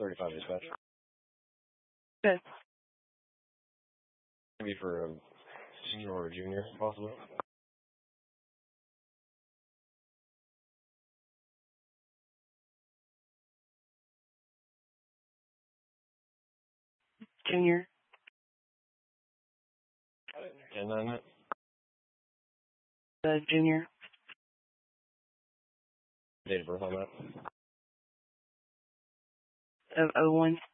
35 dispatch. Good. Maybe for a senior or a junior, possibly. Junior. 10-9. Junior. Date of birth on that. Of 01.